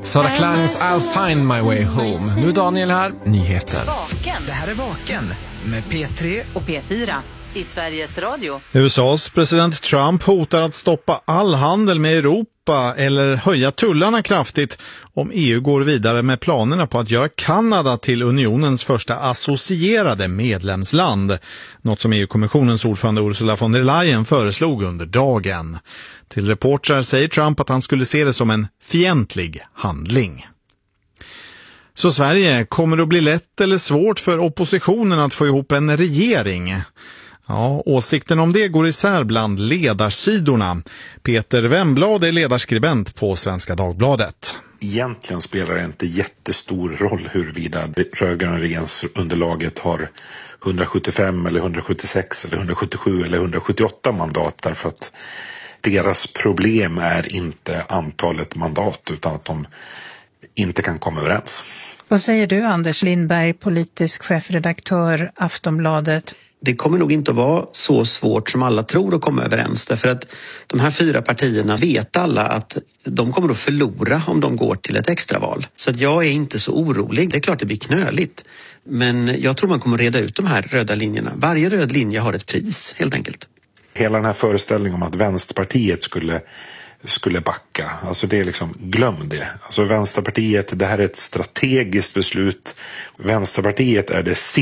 Sara Klangs I'll find my way home. Nu Daniel här, nyheter. Det här är Vaken med P3 och P4 i Sveriges Radio. USAs president Trump hotar att stoppa all handel med Europa eller höja tullarna kraftigt om EU går vidare med planerna på att göra Kanada till unionens första associerade medlemsland. Något som EU-kommissionens ordförande Ursula von der Leyen föreslog under dagen. Till reportrar säger Trump att han skulle se det som en fientlig handling. Så Sverige, kommer det att bli lätt eller svårt för oppositionen att få ihop en regering? Ja, åsikten om det går isär bland ledarsidorna. Peter Wemblad är ledarskribent på Svenska Dagbladet. Egentligen spelar det inte jättestor roll huruvida rödgröna regeringsunderlaget har 175 eller 176 eller 177 eller 178 mandat, därför att deras problem är inte antalet mandat utan att de inte kan komma överens. Vad säger du, Anders Lindberg, politisk chefredaktör Aftonbladet? Det kommer nog inte att vara så svårt som alla tror att komma överens. Därför att de här 4 partierna vet alla att de kommer att förlora om de går till ett extraval. Så att jag är inte så orolig. Det är klart det blir knöligt. Men jag tror man kommer att reda ut de här röda linjerna. Varje röd linje har ett pris, helt enkelt. Hela den här föreställningen om att Vänsterpartiet skulle backa. Alltså det är liksom, glöm det. Alltså Vänsterpartiet, det här är ett strategiskt beslut. Vänsterpartiet är det